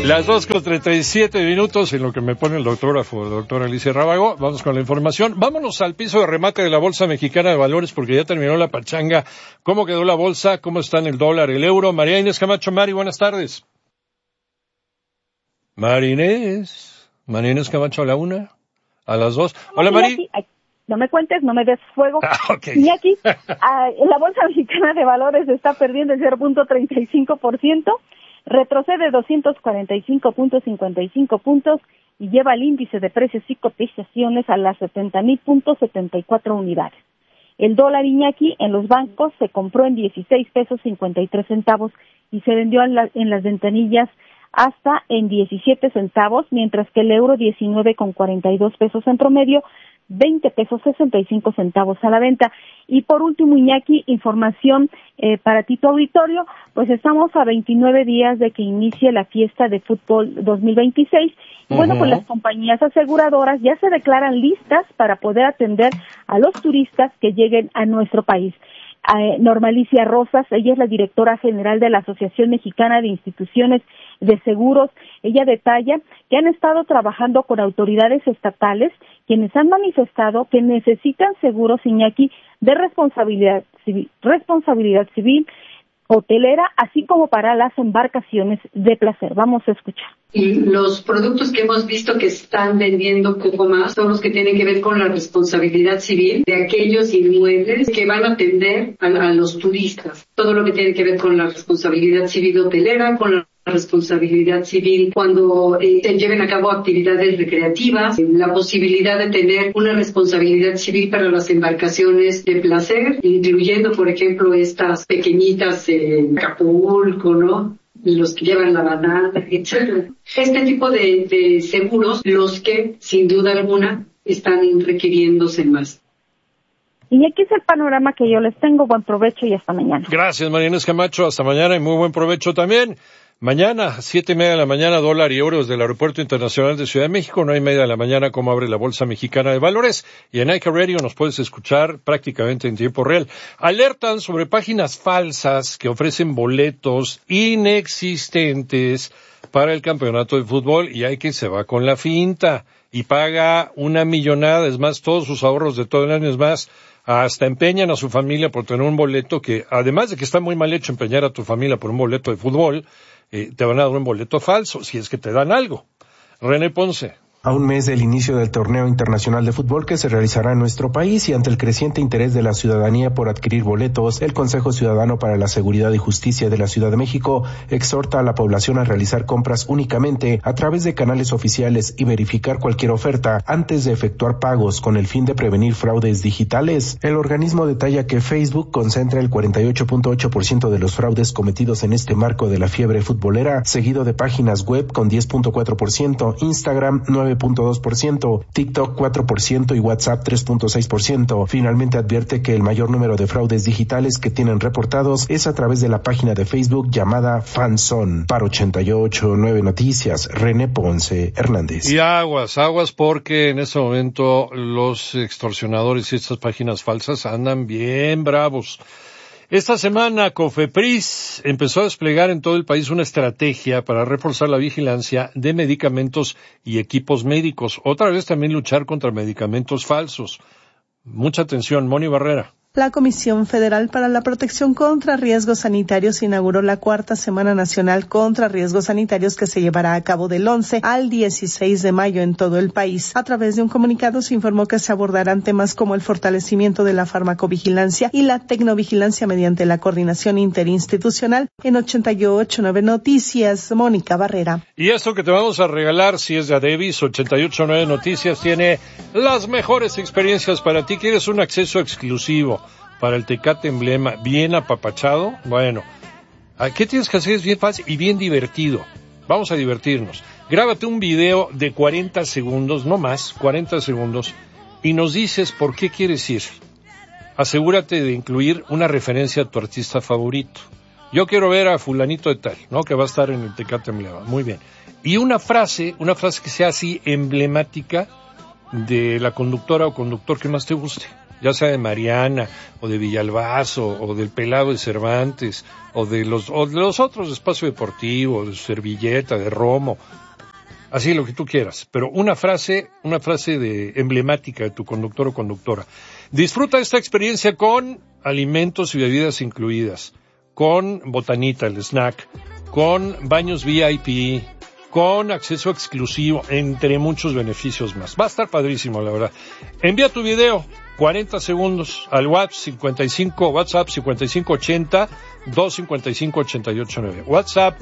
Las 2:37 en lo que me pone el doctógrafo, doctora Alicia Rábago. Vamos con la información. Vámonos al piso de remate de la Bolsa Mexicana de Valores porque ya terminó la pachanga. ¿Cómo quedó la bolsa? ¿Cómo están el dólar, el euro? María Inés Camacho. Mari, buenas tardes. María Inés Camacho a la 1, a las 2. Hola, Mari. No me cuentes, no me des fuego. Okay. Y aquí, la Bolsa Mexicana de Valores está perdiendo el 0.35%. Retrocede 245.55 puntos y lleva el índice de precios y cotizaciones a las 70,000.74 unidades. El dólar, Iñaki, en los bancos se compró en 16 pesos 53 centavos y se vendió en las ventanillas hasta en 17 centavos, mientras que el euro 19,42 pesos en promedio, 20 pesos 65 centavos a la venta. Y por último, Iñaki, información para ti, tu auditorio, pues estamos a 29 días de que inicie la fiesta de fútbol 2026. Y bueno, pues las compañías aseguradoras ya se declaran listas para poder atender a los turistas que lleguen a nuestro país. Normalicia Rosas, ella es la directora general de la Asociación Mexicana de Instituciones de Seguros. Ella detalla que han estado trabajando con autoridades estatales, quienes han manifestado que necesitan seguros, Iñaki, de responsabilidad civil, hotelera, así como para las embarcaciones de placer. Vamos a escuchar. Y los productos que hemos visto que están vendiendo un poco más son los que tienen que ver con la responsabilidad civil de aquellos inmuebles que van a atender a los turistas. Todo lo que tiene que ver con la responsabilidad civil hotelera, con la responsabilidad civil cuando se lleven a cabo actividades recreativas, la posibilidad de tener una responsabilidad civil para las embarcaciones de placer, incluyendo, por ejemplo, estas pequeñitas en Acapulco, ¿no? Los que llevan la banana, etc. Este tipo de seguros, los que, sin duda alguna, están requiriéndose más. Y aquí es el panorama que yo les tengo. Buen provecho y hasta mañana. Gracias, María Inés Camacho. Hasta mañana y muy buen provecho también. Mañana, 7:30 de la mañana, dólar y euro desde el Aeropuerto Internacional de Ciudad de México. 9:30 de la mañana, cómo abre la Bolsa Mexicana de Valores. Y en ICA Radio nos puedes escuchar prácticamente en tiempo real. Alertan sobre páginas falsas que ofrecen boletos inexistentes para el campeonato de fútbol. Y hay que se va con la finta y paga una millonada. Es más, todos sus ahorros de todo el año, es más, hasta empeñan a su familia por tener un boleto que, además de que está muy mal hecho empeñar a tu familia por un boleto de fútbol, te van a dar un boleto falso, si es que te dan algo. René Ponce. A un mes del inicio del torneo internacional de fútbol que se realizará en nuestro país y ante el creciente interés de la ciudadanía por adquirir boletos, el Consejo Ciudadano para la Seguridad y Justicia de la Ciudad de México exhorta a la población a realizar compras únicamente a través de canales oficiales y verificar cualquier oferta antes de efectuar pagos con el fin de prevenir fraudes digitales. El organismo detalla que Facebook concentra el 48.8% de los fraudes cometidos en este marco de la fiebre futbolera, seguido de páginas web con 10.4%, Instagram 9.2%, TikTok 4% y WhatsApp 3.6%. Finalmente advierte que el mayor número de fraudes digitales que tienen reportados es a través de la página de Facebook llamada Fanzone. Para 88.9 Noticias, René Ponce Hernández. Y aguas porque en este momento los extorsionadores y estas páginas falsas andan bien bravos. Esta semana COFEPRIS empezó a desplegar en todo el país una estrategia para reforzar la vigilancia de medicamentos y equipos médicos. Otra vez también luchar contra medicamentos falsos. Mucha atención, Moni Barrera. La Comisión Federal para la Protección contra Riesgos Sanitarios inauguró la 4ª Semana Nacional contra Riesgos Sanitarios que se llevará a cabo del 11 al 16 de mayo en todo el país. A través de un comunicado se informó que se abordarán temas como el fortalecimiento de la farmacovigilancia y la tecnovigilancia mediante la coordinación interinstitucional. En 88.9 Noticias, Mónica Barrera. Y esto que te vamos a regalar, si es de Adebis, 88.9 Noticias tiene las mejores experiencias para ti. ¿Quieres un acceso exclusivo para el Tecate Emblema bien apapachado? Bueno, ¿qué tienes que hacer? Es bien fácil y bien divertido. Vamos a divertirnos. Grábate un video de 40 segundos, no más, 40 segundos, y nos dices por qué quieres ir. Asegúrate de incluir una referencia a tu artista favorito. Yo quiero ver a fulanito de tal, ¿no? Que va a estar en el Tecate Emblema. Muy bien. Y una frase que sea así emblemática de la conductora o conductor que más te guste. ya sea de Mariana, o de Villalbazo, o del Pelado de Cervantes, o de los otros de Espacio Deportivo, de Servilleta, de Romo, así lo que tú quieras, pero una frase emblemática de tu conductor o conductora. Disfruta esta experiencia con alimentos y bebidas incluidas, con botanita, el snack, con baños VIP, con acceso exclusivo, entre muchos beneficios más. Va a estar padrísimo, la verdad. Envía tu video, 40 segundos, al WhatsApp 5580-255-889. WhatsApp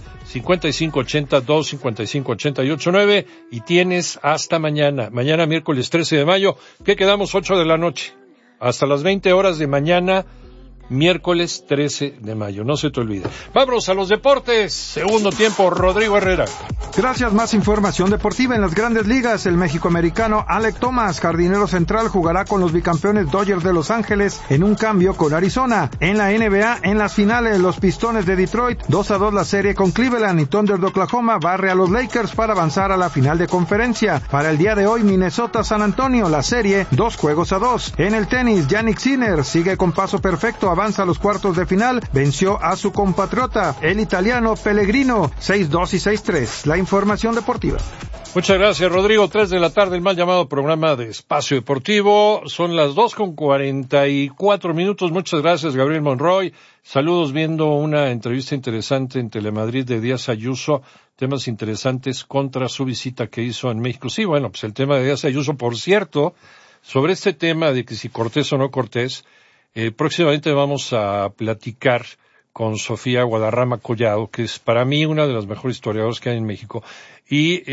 5580-255-889 y tienes hasta mañana miércoles 13 de mayo, que quedamos 8 de la noche, hasta las 20 horas de mañana, miércoles 13 de mayo, no se te olvide. Vámonos a los deportes, segundo tiempo, Rodrigo Herrera. Gracias, más información deportiva en las grandes ligas. El mexicoamericano Alek Thomas, jardinero central, jugará con los bicampeones Dodgers de Los Ángeles en un cambio con Arizona. En la NBA, en las finales, los Pistones de Detroit, 2-2 la serie con Cleveland, y Thunder de Oklahoma barre a los Lakers para avanzar a la final de conferencia. Para el día de hoy, Minnesota-San Antonio, la serie 2-2. En el tenis, Jannik Sinner sigue con paso perfecto, avanza a los cuartos de final, venció a su compatriota, el italiano Pellegrino, 6-2 y 6-3. La información deportiva. Muchas gracias, Rodrigo. 3 de la tarde, el mal llamado programa de Espacio Deportivo. Son las 2:44. Muchas gracias, Gabriel Monroy. Saludos, viendo una entrevista interesante en Telemadrid de Díaz Ayuso. Temas interesantes contra su visita que hizo en México. Sí, bueno, pues el tema de Díaz Ayuso, por cierto, sobre este tema de que si Cortés o no Cortés, próximamente vamos a platicar con Sofía Guadarrama Collado, que es para mí una de las mejores historiadoras que hay en México, y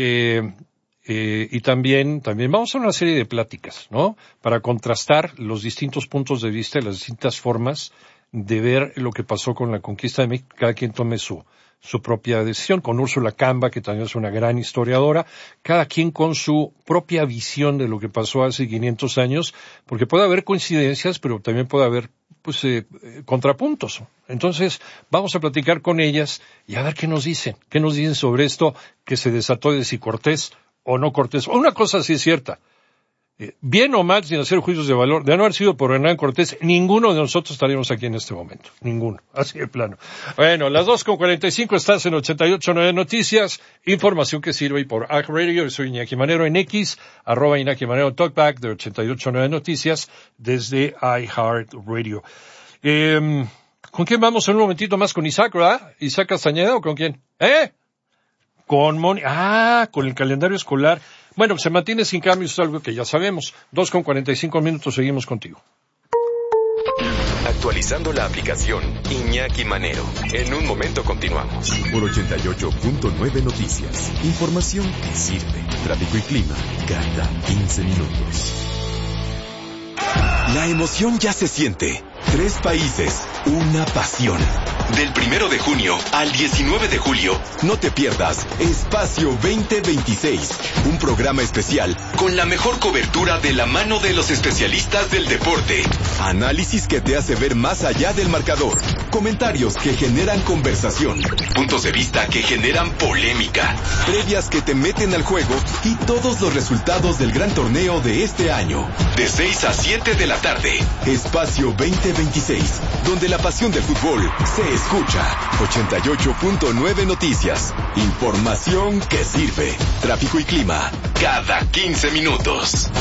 también vamos a hacer una serie de pláticas, ¿no? Para contrastar los distintos puntos de vista y las distintas formas de ver lo que pasó con la conquista de México. Cada quien tome su propia decisión, con Úrsula Camba, que también es una gran historiadora, cada quien con su propia visión de lo que pasó hace 500 años, porque puede haber coincidencias, pero también puede haber contrapuntos. Entonces, vamos a platicar con ellas y a ver qué nos dicen sobre esto que se desató de si Cortés o no Cortés. Una cosa sí es cierta, bien o mal, sin hacer juicios de valor, de no haber sido por Hernán Cortés, ninguno de nosotros estaríamos aquí en este momento. Ninguno. Así de plano. Bueno, las 2:45, estás en 88.9 Noticias, información que sirve, y por iHeartRadio. Yo soy Iñaki Manero en X, @Iñaki Manero Talkback de 88.9 Noticias desde iHeartRadio. ¿Con quién vamos en un momentito más? Con Isaac, ¿verdad? ¿Isaac Castañeda o con quién? Con Moni. Con el calendario escolar. Bueno, se mantiene sin cambios, es algo que ya sabemos. 2:45, seguimos contigo. Actualizando la aplicación Iñaki Manero. En un momento continuamos. Por 88.9 Noticias. Información que sirve. Tráfico y clima cada 15 minutos. La emoción ya se siente. 3 países, una pasión. Del 1 de junio al 19 de julio, no te pierdas Espacio 2026, un programa especial con la mejor cobertura de la mano de los especialistas del deporte. Análisis que te hace ver más allá del marcador, comentarios que generan conversación, puntos de vista que generan polémica, previas que te meten al juego y todos los resultados del gran torneo de este año. De 6 a 7 de la tarde, Espacio 2026, donde la pasión del fútbol se escucha. 88.9 Noticias. Información que sirve. Tráfico y clima cada 15 minutos.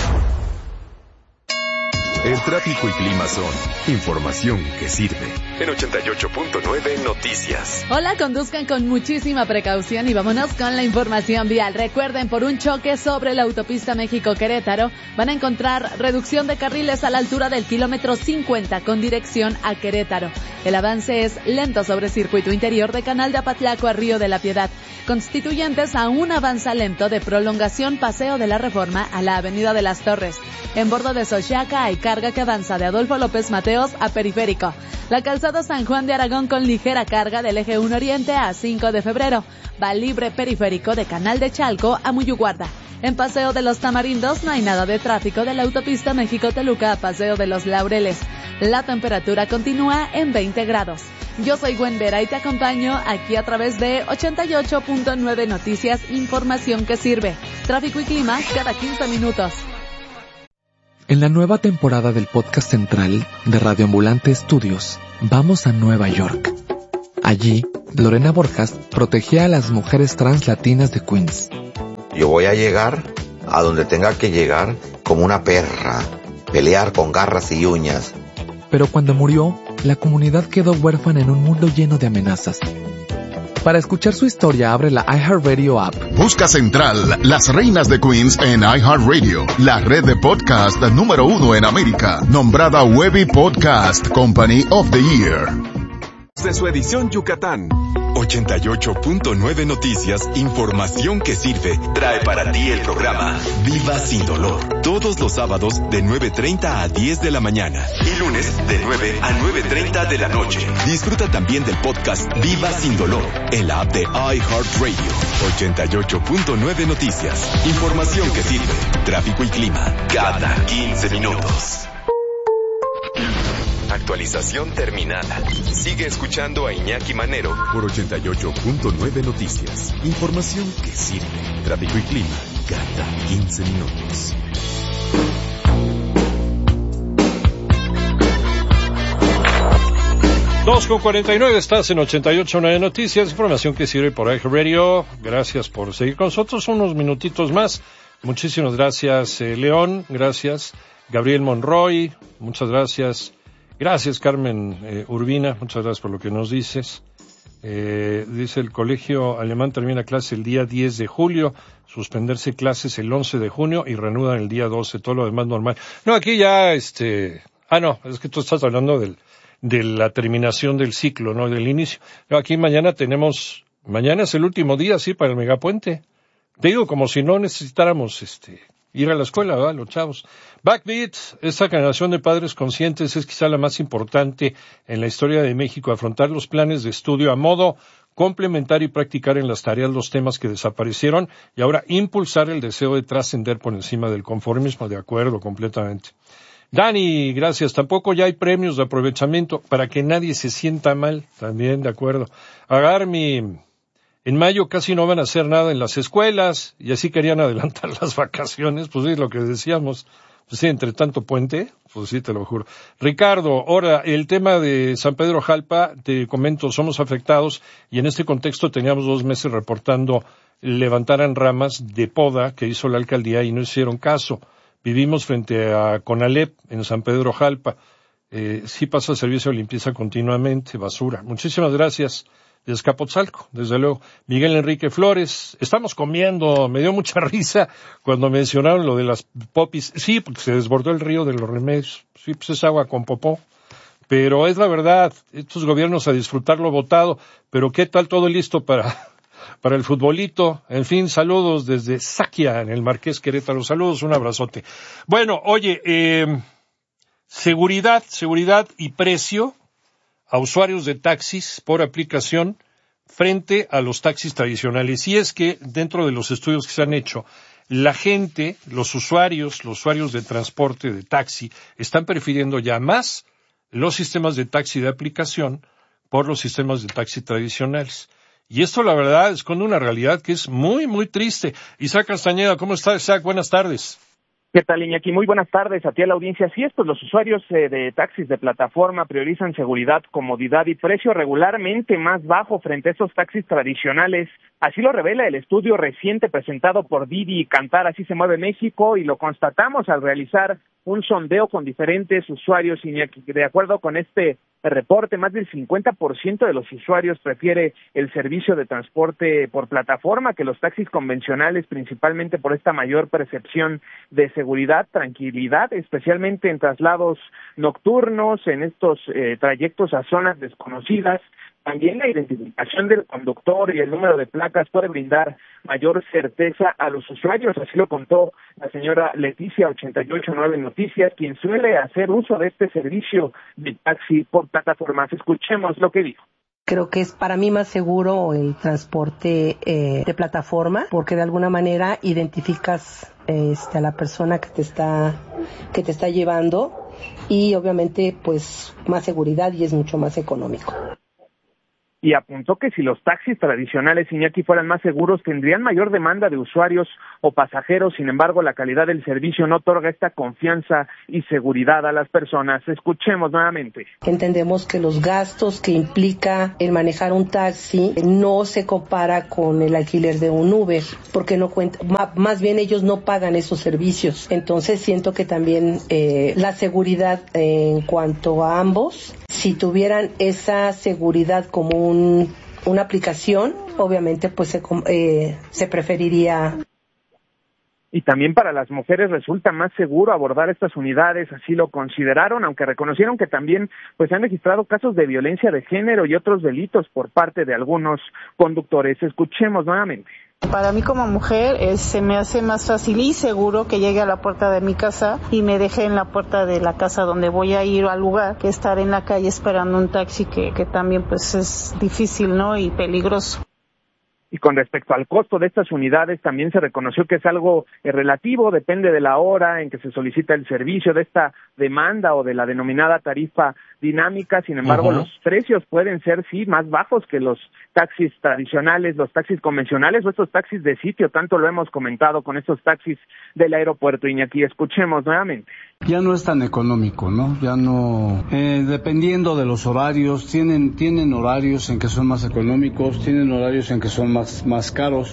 El tráfico y clima son información que sirve. En 88.9 Noticias. Hola, conduzcan con muchísima precaución y vámonos con la información vial. Recuerden, por un choque sobre la autopista México-Querétaro, van a encontrar reducción de carriles a la altura del kilómetro 50 con dirección a Querétaro. El avance es lento sobre circuito interior de Canal de Apatlaco a Río de la Piedad. Constituyentes aún avanza lento de prolongación Paseo de la Reforma a la Avenida de las Torres. En bordo de Xochiaca hay carga que avanza de Adolfo López Mateos a Periférico. La calzada San Juan de Aragón con ligera carga del eje 1 Oriente a 5 de febrero. Va libre Periférico de Canal de Chalco a Muyuguarda. En Paseo de los Tamarindos no hay nada de tráfico de la autopista México-Toluca a Paseo de los Laureles. La temperatura continúa en 20 grados. Yo soy Gwen Vera y te acompaño aquí a través de 88.9 Noticias, información que sirve. Tráfico y clima cada 15 minutos. En la nueva temporada del podcast central de Radio Ambulante Estudios, vamos a Nueva York. Allí, Lorena Borjas protegía a las mujeres trans latinas de Queens. Yo voy a llegar a donde tenga que llegar como una perra, pelear con garras y uñas. Pero cuando murió, la comunidad quedó huérfana en un mundo lleno de amenazas. Para escuchar su historia, abre la iHeartRadio app. Busca Central, las reinas de Queens en iHeartRadio, la red de podcast número 1 en América, nombrada Webby Podcast Company of the Year. De su edición Yucatán. 88.9 Noticias, información que sirve, trae para ti el programa Viva Sin Dolor. Todos los sábados de 9:30 a 10 de la mañana y lunes de 9 a 9:30 de la noche. Disfruta también del podcast Viva Sin Dolor en la app de iHeartRadio. 88.9 Noticias, información que sirve, tráfico y clima cada 15 minutos. Actualización terminada. Sigue escuchando a Iñaki Manero por 88.9 Noticias. Información que sirve. Tráfico y clima cada 15 minutos. Dos con 49, estás en 88.9 Noticias, información que sirve por iHeartRadio. Gracias por seguir con nosotros unos minutitos más. Muchísimas gracias, León, gracias. Gabriel Monroy, muchas gracias. Gracias, Carmen Urbina, muchas gracias por lo que nos dices. Dice, el colegio alemán termina clase el día 10 de julio, suspenderse clases el 11 de junio y reanudan el día 12, todo lo demás normal. No, aquí ya, no, es que tú estás hablando de la terminación del ciclo, ¿no? Del inicio. No, aquí mañana es el último día, sí, para el megapuente. Te digo, como si no necesitáramos, ir a la escuela, ¿verdad? Los chavos. Backbeat, esta generación de padres conscientes es quizá la más importante en la historia de México. Afrontar los planes de estudio a modo complementar y practicar en las tareas los temas que desaparecieron y ahora impulsar el deseo de trascender por encima del conformismo. De acuerdo, completamente. Dani, gracias. Tampoco ya hay premios de aprovechamiento para que nadie se sienta mal. También, de acuerdo. Agarmi, en mayo casi no van a hacer nada en las escuelas y así querían adelantar las vacaciones, pues sí, lo que decíamos, pues sí, entre tanto puente, pues sí, te lo juro. Ricardo, ahora, el tema de San Pedro Jalpa, te comento, somos afectados y en este contexto teníamos 2 meses reportando levantaran ramas de poda que hizo la alcaldía y no hicieron caso. Vivimos frente a Conalep en San Pedro Jalpa. Sí pasa servicio de limpieza continuamente, basura. Muchísimas gracias. De Escapotzalco, desde luego. Miguel Enrique Flores, estamos comiendo, me dio mucha risa cuando mencionaron lo de las popis. Sí, porque se desbordó el río de los Remedios. Sí, pues es agua con popó. Pero es la verdad, estos gobiernos a disfrutar lo votado. Pero ¿qué tal todo listo para el futbolito? En fin, saludos desde Saquia, en el Marqués Querétaro. Saludos, un abrazote. Bueno, oye, seguridad y precio a usuarios de taxis por aplicación frente a los taxis tradicionales. Y es que dentro de los estudios que se han hecho, la gente, los usuarios de transporte de taxi, están prefiriendo ya más los sistemas de taxi de aplicación por los sistemas de taxi tradicionales. Y esto, la verdad, esconde una realidad que es muy, muy triste. Isaac Castañeda, ¿cómo estás, Isaac? Buenas tardes. ¿Qué tal, Iñaki? Muy buenas tardes a ti, a la audiencia. Así es, pues los usuarios de taxis de plataforma priorizan seguridad, comodidad y precio regularmente más bajo frente a esos taxis tradicionales. Así lo revela el estudio reciente presentado por Didi y Cantar, Así se mueve México, y lo constatamos al realizar un sondeo con diferentes usuarios, Iñaki. De acuerdo con este reporte, más del 50% de los usuarios prefiere el servicio de transporte por plataforma que los taxis convencionales, principalmente por esta mayor percepción de seguridad, tranquilidad, especialmente en traslados nocturnos, en estos trayectos a zonas desconocidas. También la identificación del conductor y el número de placas puede brindar mayor certeza a los usuarios, así lo contó la señora Leticia, 88.9 Noticias, quien suele hacer uso de este servicio de taxi por plataformas. Escuchemos lo que dijo. Creo que es para mí más seguro el transporte de plataforma, porque de alguna manera identificas a la persona que te está llevando y obviamente pues más seguridad y es mucho más económico. y apuntó que si los taxis tradicionales, Iñaki, fueran más seguros, tendrían mayor demanda de usuarios o pasajeros. Sin embargo, la calidad del servicio no otorga esta confianza y seguridad a las personas. Escuchemos nuevamente. Entendemos que los gastos que implica el manejar un taxi no se compara con el alquiler de un Uber, porque no cuenta, más bien ellos no pagan esos servicios. Entonces siento que también la seguridad en cuanto a ambos, si tuvieran esa seguridad como una aplicación, obviamente pues se preferiría. Y también para las mujeres resulta más seguro abordar estas unidades, así lo consideraron, aunque reconocieron que también pues se han registrado casos de violencia de género y otros delitos por parte de algunos conductores. Escuchemos nuevamente. Para mí como mujer se me hace más fácil y seguro que llegue a la puerta de mi casa y me deje en la puerta de la casa donde voy a ir al lugar, que estar en la calle esperando un taxi que también pues es difícil, ¿no? Y peligroso. Y con respecto al costo de estas unidades, también se reconoció que es algo relativo, depende de la hora en que se solicita el servicio, de esta demanda o de la denominada tarifa dinámica. Sin embargo, los precios pueden ser, sí, más bajos que los taxis tradicionales, los taxis convencionales o estos taxis de sitio. Tanto lo hemos comentado con estos taxis del aeropuerto, Iñaki. Escuchemos nuevamente. Ya no es tan económico, ¿no? Ya no, dependiendo de los horarios, tienen horarios en que son más económicos, tienen horarios en que son más caros.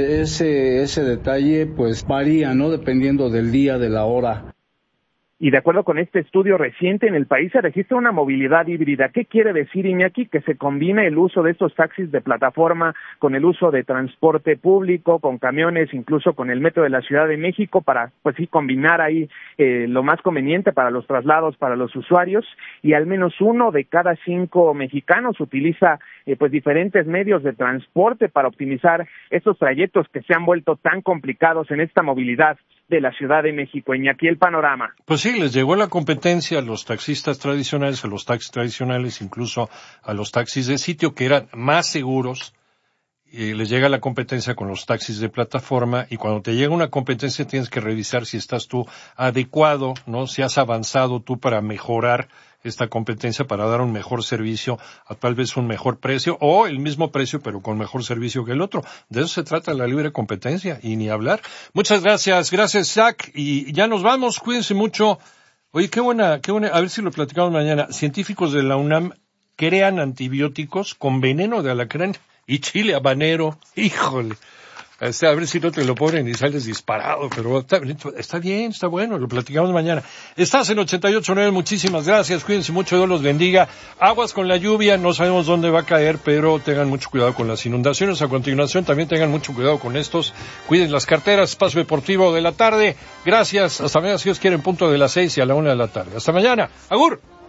Ese detalle pues varía, ¿no? Dependiendo del día, de la hora. Y de acuerdo con este estudio reciente, en el país se registra una movilidad híbrida. ¿Qué quiere decir, Iñaki? Que se combina el uso de estos taxis de plataforma con el uso de transporte público, con camiones, incluso con el metro de la Ciudad de México, para, pues sí, combinar ahí lo más conveniente para los traslados, para los usuarios. Y al menos 1 de cada 5 mexicanos utiliza pues diferentes medios de transporte para optimizar estos trayectos que se han vuelto tan complicados en esta movilidad de la Ciudad de México. Iñaki, el panorama. Pues sí, les llegó la competencia a los taxistas tradicionales, a los taxis tradicionales, incluso a los taxis de sitio, que eran más seguros, y les llega la competencia con los taxis de plataforma, y cuando te llega una competencia tienes que revisar si estás tú adecuado, ¿no? Si has avanzado tú para mejorar esta competencia, para dar un mejor servicio a tal vez un mejor precio, o el mismo precio pero con mejor servicio que el otro. De eso se trata la libre competencia, y ni hablar. Muchas gracias, Zach, y ya nos vamos, cuídense mucho. Oye, qué buena, a ver si lo platicamos mañana. Científicos de la UNAM crean antibióticos con veneno de alacrán y chile habanero. Híjole. A ver si no te lo ponen y sales disparado, pero está bien, está bueno, lo platicamos mañana. Estás en 88.9, muchísimas gracias, cuídense mucho, Dios los bendiga. Aguas con la lluvia, no sabemos dónde va a caer, pero tengan mucho cuidado con las inundaciones. A continuación también tengan mucho cuidado con estos, cuiden las carteras. Espacio Deportivo de la tarde, gracias, hasta mañana si Dios quiere, en punto de las 6 y a la 1 de la tarde. Hasta mañana, agur.